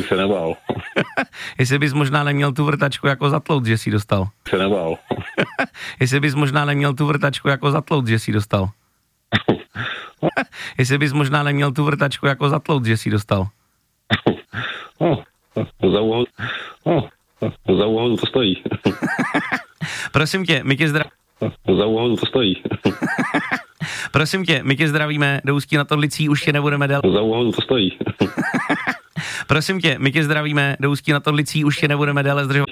Bych se nebál. Jestli bys možná neměl tu vrtačku jako zatlout, že jsi dostal. Se nebál. Jestli bys možná neměl tu vrtačku jako zatlout, že jsi dostal. Jestli bys možná neměl tu vrtačku jako zatlout, že jsi dostal. Za úhodu to stojí. Prosím tě, my tě Za úhodu to stojí. Prosím tě, my tě zdravíme, do Ústí nad Orlicí už tě nebudeme déle. Za úhodu to stojí. Prosím tě, my tě zdravíme, do Ústí nad Orlicí už tě nebudeme déle zdržovat.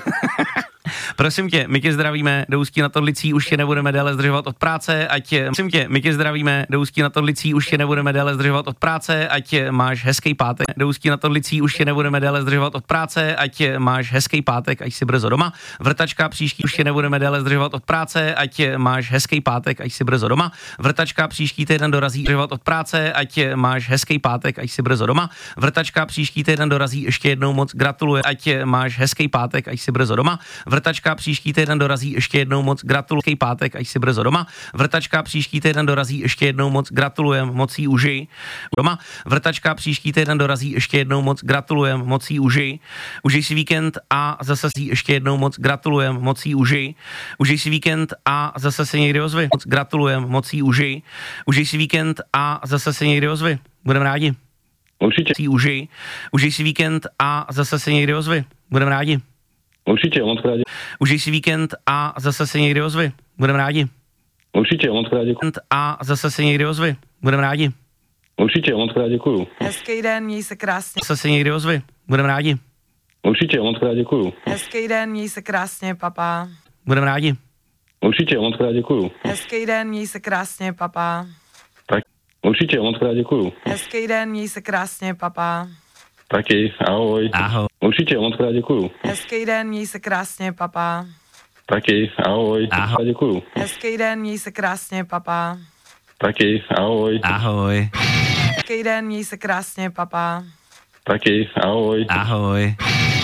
Prosím tě, my tě zdravíme, do Ústí nad Orlicí už tě nebudeme déle zdržovat od práce, prosím tě, my tě zdravíme, do Ústí nad Orlicí už tě nebudeme déle zdržovat od práce, ať máš hezký pátek. Do Ústí nad Orlicí už tě nebudeme déle zdržovat od práce, ať máš hezký pátek, ať jsi brzo doma. Vrtačka příští už tě nebudeme déle zdržovat od práce, ať máš hezký pátek, ať jsi brzo doma. Vrtačka příští týden dorazí zdržovat od práce, ať máš hezký pátek, ať jsi brzo doma. Vrtačka příští týden dorazí, ještě jednou moc gratuluji, ať máš hezký pátek, ať jsi brzo doma. Vrtačka příští týden dorazí, ještě jednou moc gratuluji, pátek, ať jsi brzo doma. Vrtačka příští týden dorazí, ještě jednou moc gratulujem, moc jí užij doma. Vrtačka příští týden dorazí, ještě jednou moc gratulujem, moc jí užij. Užij si víkend a zase si ještě jednou moc gratulujem, moc jí užij. Užij si víkend a zase se někdy ozvi. Moc gratulujem, moc jí užij. Užij si víkend a zase se někdy ozvi. Budeme rádi. Určitě. Užij. Užij si víkend a zase se někdy ozvi. Budeme rádi. Určitě, moc krát. Užij si víkend a zase se někdy ozvi. Budeme rádi. Určitě, moc krát. A zase se někdy ozvi. Budeme rádi. Určitě, moc krát děkuju. Hezký den, měj se krásně. Zase se někdy ozvi. Budeme rádi. Určitě, moc krát děkuju. Hezký den, měj se krásně, papa. Budeme rádi. Určitě, moc krát děkuju. Hezký den, měj se krásně, papa. Tak, určitě, moc krát děkuju. Hezký den, měj se krásně, papa. Taky, ahoj. Ahoj. Určitě, moc krát děkuju. Hezký den, měj se krásně, papa. Taky, ahoj. Ahoj. Děkuju. Hezký den, měj se krásně, papa. Taky, ahoj. Ahoj. Hezký den, měj se krásně, papa. Taky, ahoj. Ahoj.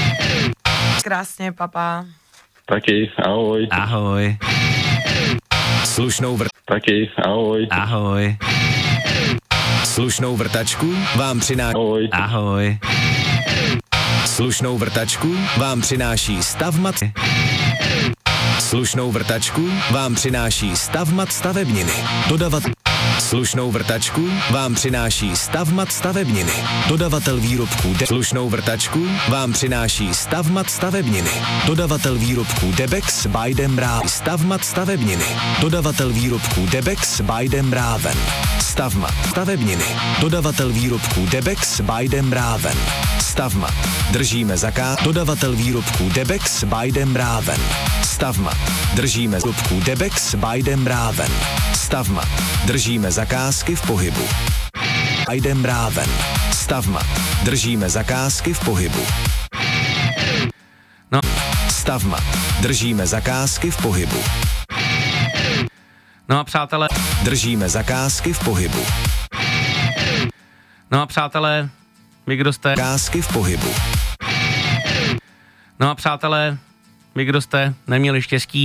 Krásně, papa. Taky, ahoj. Ahoj. Slušnou Taky, ahoj. Ahoj. Slušnou vrtačku vám přináší. Ahoj. Ahoj. Slušnou vrtačku vám přináší Stavmat. Slušnou vrtačku vám přináší Stavmat stavebniny. Dodavat. Slušnou vrtačku vám přináší Stavmat stavebniny. Dodavatel výrobků Slušnou vrtačku vám přináší Stavmat stavebniny. Dodavatel výrobků Debex by Demra. Stavmat stavebniny. Dodavatel výrobků Debex by Demraven. Stavmat stavebniny. Dodavatel výrobků Debex by Demraven. Stavmat. Držíme zakázku. Dodavatel výrobků Debex by Demraven. Stavmat. Držíme výrobků Debex by Demraven. Stavmat. Držíme zakázky v pohybu. Ajdem Ráven. Stavmat. Držíme zakázky v pohybu. No. Stavmat. Držíme zakázky v pohybu. No a přátelé. Držíme zakázky v pohybu. No a přátelé, vy kdo jste? Zakázky v pohybu. No a přátelé, vy kdo jste neměli štěstí?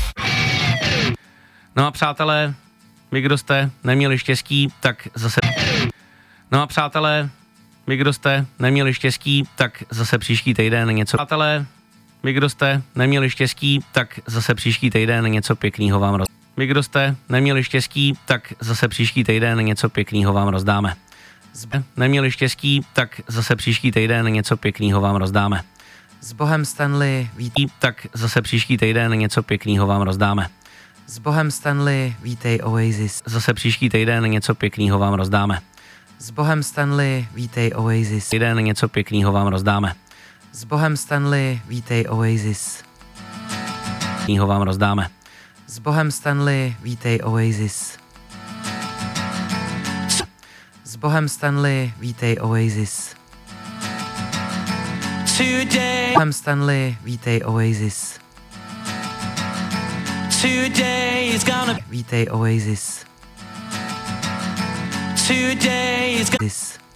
No a přátelé, vy kdo jste neměli štěstí, tak zase... No a přátelé, vy kdo jste neměli štěstí, tak zase příští týden něco... Přátelé, vy kdo jste neměli štěstí, tak zase příští týden něco pěknýho vám rozdáme. Vy kdo jste neměli štěstí, tak zase příští týden něco pěknýho vám rozdáme. Neměli štěstí, tak zase příští týden něco pěknýho vám rozdáme. S Bohem Stanley, vítej. Tak zase příští týden něco pěknýho vám rozdáme. S Bohem Stanley, vítej Oasis. Zase příští týden něco pěknýho vám rozdáme. S Bohem Stanley, vítej Oasis. Týden něco pěknýho vám rozdáme. S Bohem Stanley, vítej Oasis. Pěknýho vám rozdáme. S Bohem Stanley, vítej Oasis. S Bohem Stanley, vítej Oasis. S Bohem Stanley, vítej Oasis. Vítej Oasis.